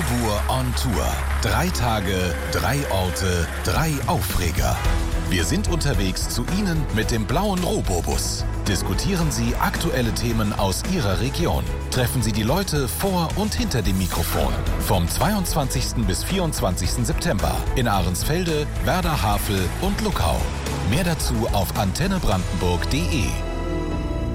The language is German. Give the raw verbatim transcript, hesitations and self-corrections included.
Tobur on Tour. Drei Tage, drei Orte, drei Aufreger. Wir sind unterwegs zu Ihnen mit dem blauen Robobus. Diskutieren Sie aktuelle Themen aus Ihrer Region. Treffen Sie die Leute vor und hinter dem Mikrofon. Vom zweiundzwanzigsten bis vierundzwanzigsten September in Ahrensfelde, Werder Havel und Luckau. Mehr dazu auf antenne brandenburg punkt de.